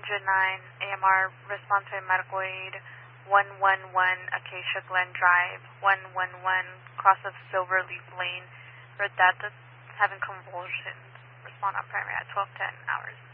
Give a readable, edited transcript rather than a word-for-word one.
AMR, response to medical aid, 111 Acacia Glen Drive, 111 cross of Silverleaf Lane, for dad that's having convulsions. Respond on primary at 12:10 hours.